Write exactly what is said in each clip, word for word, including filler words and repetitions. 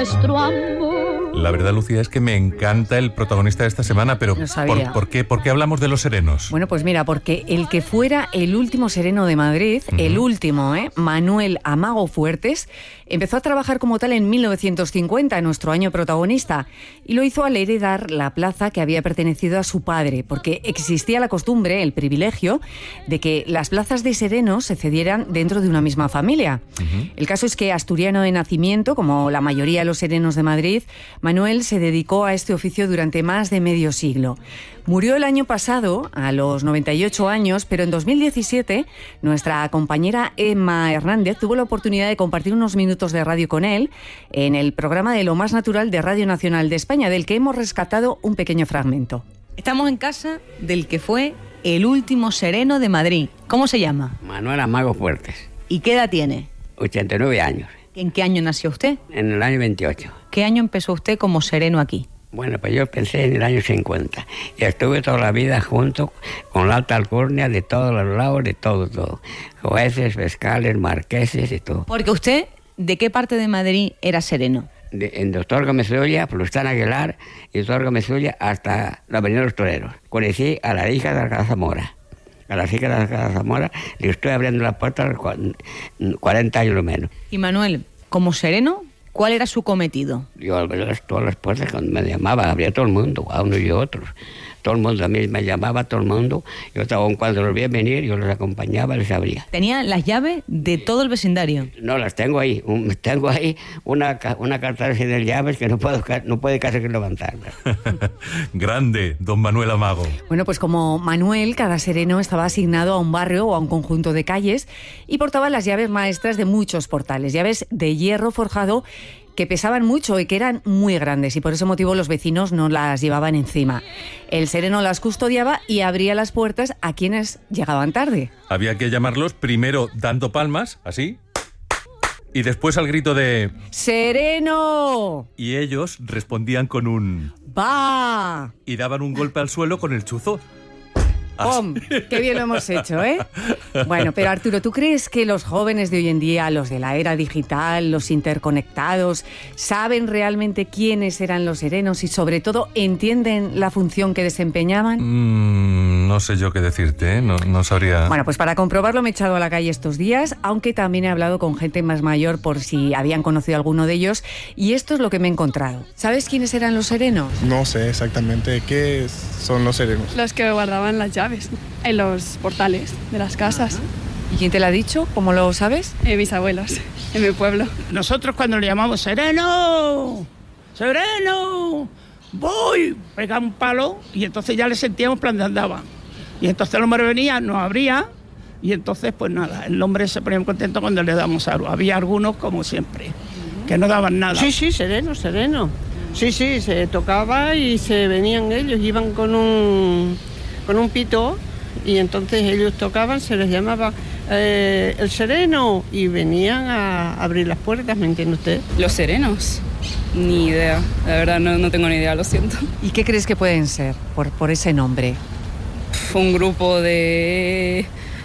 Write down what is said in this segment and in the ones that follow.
nuestro amor. La verdad, Lucía, es que me encanta el protagonista de esta semana, pero No sabía. ¿por, ¿por qué, ¿por qué hablamos de los serenos? Bueno, pues mira, porque el que fuera el último sereno de Madrid, uh-huh. el último, ¿eh? Manuel Amago Fuertes, empezó a trabajar como tal en mil novecientos cincuenta, nuestro año protagonista, y lo hizo al heredar la plaza que había pertenecido a su padre, porque existía la costumbre, el privilegio, de que las plazas de serenos se cedieran dentro de una misma familia. Uh-huh. El caso es que, asturiano de nacimiento, como la mayoría de los serenos de Madrid, Manuel se dedicó a este oficio durante más de medio siglo. Murió el año pasado, a los noventa y ocho años, pero en dos mil diecisiete nuestra compañera Emma Hernández tuvo la oportunidad de compartir unos minutos de radio con él en el programa de Lo Más Natural de Radio Nacional de España, del que hemos rescatado un pequeño fragmento. Estamos en casa del que fue el último sereno de Madrid. ¿Cómo se llama? Manuel Amago Fuertes. ¿Y qué edad tiene? ochenta y nueve años. ¿En qué año nació usted? En el año veintiocho. ¿Qué año empezó usted como sereno aquí? Bueno, pues yo pensé en el año cincuenta. Y estuve toda la vida junto con la alta alcurnia de todos los lados, de todo, todo. Jueces, fiscales, marqueses y todo. Porque usted, ¿de qué parte de Madrid era sereno? De, en Doctor Gómez Ulla, Plustán Aguilar y Doctor Gómez Ulla hasta la Avenida de los Toreros. Conocí a la hija de Alcalá Zamora. A la hija de Alcalá Zamora le estoy abriendo la puerta a los cuarenta años o menos. Y Manuel, como sereno, ¿cuál era su cometido? Yo abría todas las puertas cuando me llamaban, abría todo el mundo, a uno y a otros. Todo el mundo a mí me llamaba, todo el mundo. Yo estaba, cuando los veía venir, yo los acompañaba, les abría. ¿Tenía las llaves de todo el vecindario? No, las tengo ahí. Un, tengo ahí una, una cartera de llaves que no puedo no puede casi que levantarlas. Grande, don Manuel Amago. Bueno, pues como Manuel, cada sereno estaba asignado a un barrio o a un conjunto de calles y portaba las llaves maestras de muchos portales, llaves de hierro forjado que pesaban mucho y que eran muy grandes, y por ese motivo los vecinos no las llevaban encima. El sereno las custodiaba y abría las puertas a quienes llegaban tarde. Había que llamarlos primero dando palmas, así, y después al grito de ¡Sereno! Y ellos respondían con un ¡Va! Y daban un golpe al suelo con el chuzo. ¡Pum! ¡Qué bien lo hemos hecho, ¿eh? Bueno, pero Arturo, ¿tú crees que los jóvenes de hoy en día, los de la era digital, los interconectados, saben realmente quiénes eran los serenos y sobre todo entienden la función que desempeñaban? Mm, no sé yo qué decirte, ¿eh? No, no sabría... Bueno, pues para comprobarlo me he echado a la calle estos días, aunque también he hablado con gente más mayor por si habían conocido a alguno de ellos, y esto es lo que me he encontrado. ¿Sabes quiénes eran los serenos? No sé exactamente qué son los serenos. Los que guardaban las llaves en los portales de las casas. ¿Y quién te lo ha dicho? ¿Cómo lo sabes? Eh, mis abuelos, en mi pueblo. Nosotros cuando le llamamos sereno, sereno, voy, pega un palo y entonces ya le sentíamos plan de andaba. Y entonces el hombre venía, nos abría y entonces pues nada, el hombre se ponía muy contento cuando le damos algo. Había algunos como siempre, que no daban nada. Sí, sí, sereno, sereno. Sí, sí, se tocaba y se venían ellos, iban con un... con un pito, y entonces ellos tocaban, se les llamaba eh, el sereno, y venían a abrir las puertas, ¿me entiende usted? Los serenos, ni idea, la verdad no, no tengo ni idea, lo siento. ¿Y qué crees que pueden ser por, por ese nombre? Fue un grupo de...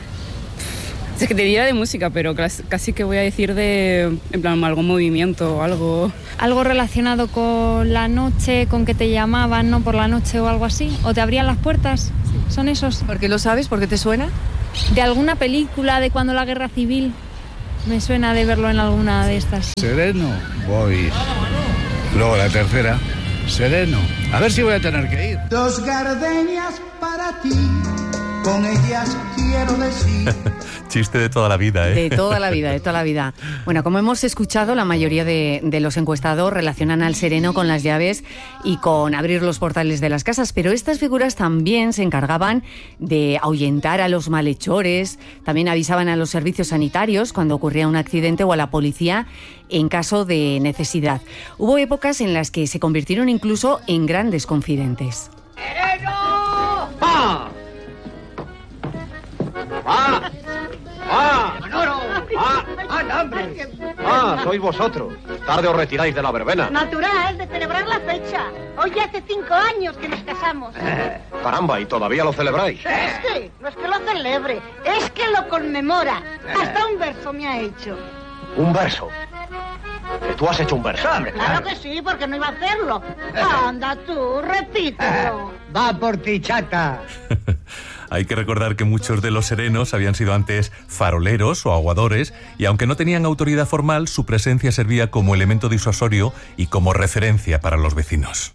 Es que te diría de música, pero casi que voy a decir de, en plan, algún movimiento o algo. Algo relacionado con la noche, con que te llamaban, ¿no? Por la noche o algo así. ¿O te abrían las puertas? Sí. ¿Son esos? ¿Por qué lo sabes? ¿Por qué te suena? De alguna película de cuando la guerra civil. Me suena de verlo en alguna de estas. Sereno, voy. Luego la tercera, sereno. A ver si voy a tener que ir. Dos gardenias para ti. Con ellas quiero decir... Chiste de toda la vida, ¿eh? De toda la vida, de toda la vida. Bueno, como hemos escuchado, la mayoría de, de los encuestados relacionan al sereno con las llaves y con abrir los portales de las casas, pero estas figuras también se encargaban de ahuyentar a los malhechores, también avisaban a los servicios sanitarios cuando ocurría un accidente o a la policía en caso de necesidad. Hubo épocas en las que se convirtieron incluso en grandes confidentes. ¡Sereno! ¡Ah! ¡Ah! ¡Ah! ¡Manolo! ¡Ah! ¡Ah, hombre! ¡Ah, sois vosotros! Tarde os retiráis de la verbena. Natural, de celebrar la fecha. Hoy hace cinco años que nos casamos. Eh, caramba, ¿y todavía lo celebráis? Sí, no es que lo celebre, es que lo conmemora. Hasta un verso me ha hecho. ¿Un verso? Que tú has hecho un verso. Hombre, claro que sí, porque no iba a hacerlo. Anda tú, repítelo. Va por ti, chata. Hay que recordar que muchos de los serenos habían sido antes faroleros o aguadores y aunque no tenían autoridad formal, su presencia servía como elemento disuasorio y como referencia para los vecinos.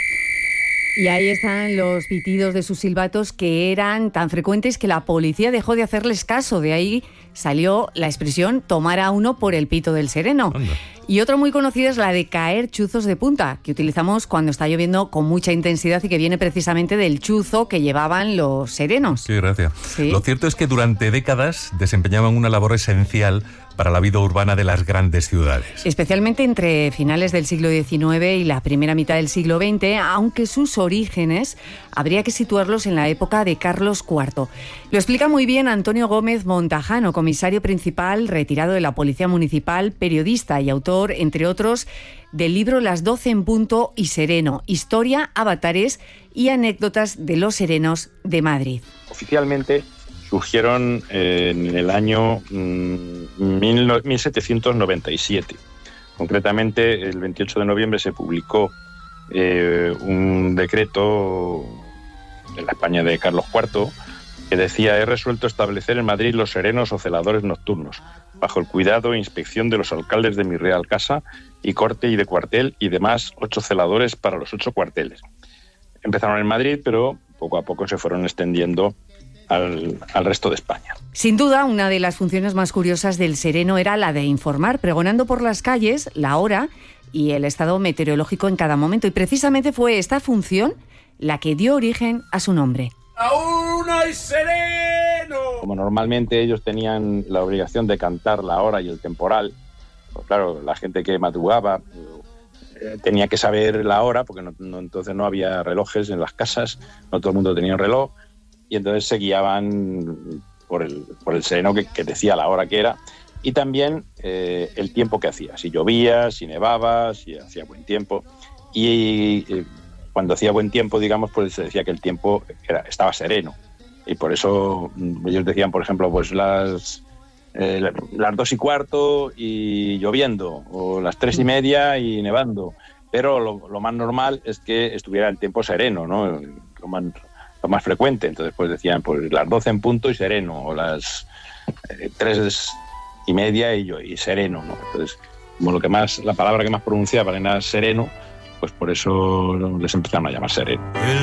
Y ahí están los pitidos de sus silbatos que eran tan frecuentes que la policía dejó de hacerles caso. De ahí salió la expresión tomar a uno por el pito del sereno. Anda. Y otra muy conocida es la de caer chuzos de punta, que utilizamos cuando está lloviendo con mucha intensidad y que viene precisamente del chuzo que llevaban los serenos. Sí, gracias. Sí. Lo cierto es que durante décadas desempeñaban una labor esencial para la vida urbana de las grandes ciudades. Especialmente entre finales del siglo diecinueve y la primera mitad del siglo veinte, aunque sus orígenes habría que situarlos en la época de Carlos cuarto. Lo explica muy bien Antonio Gómez Montajano, comisario principal retirado de la Policía Municipal, periodista y autor, entre otros, del libro Las doce en punto y Sereno, historia, avatares y anécdotas de los serenos de Madrid. Oficialmente surgieron eh, en el año mmm, mil setecientos noventa y siete. Concretamente, el veintiocho de noviembre se publicó eh, un decreto de la España de Carlos cuarto que decía: he resuelto establecer en Madrid los serenos o celadores nocturnos, bajo el cuidado e inspección de los alcaldes de mi real casa y corte y de cuartel y demás ocho celadores para los ocho cuarteles. Empezaron en Madrid, pero poco a poco se fueron extendiendo Al, al resto de España. Sin duda, una de las funciones más curiosas del sereno era la de informar, pregonando por las calles la hora y el estado meteorológico en cada momento. Y precisamente fue esta función la que dio origen a su nombre. ¡Aún hay sereno! Como normalmente ellos tenían la obligación de cantar la hora y el temporal, pues claro, la gente que madrugaba eh, tenía que saber la hora, porque no, no, entonces no había relojes en las casas, no todo el mundo tenía un reloj, y entonces se guiaban por el, por el sereno que, que decía la hora que era, y también eh, el tiempo que hacía, si llovía, si nevaba, si hacía buen tiempo. Y eh, cuando hacía buen tiempo, digamos, pues se decía que el tiempo era, estaba sereno. Y por eso ellos decían, por ejemplo, pues las, eh, las dos y cuarto y lloviendo, o las tres y media y nevando. Pero lo, lo más normal es que estuviera el tiempo sereno, ¿no? Lo más, lo más frecuente. Entonces pues decían pues las doce en punto y sereno, o las eh, tres y media y, y sereno, ¿no? Entonces, como lo que más, la palabra que más pronunciaban era sereno, pues por eso les empezaron a llamar sereno.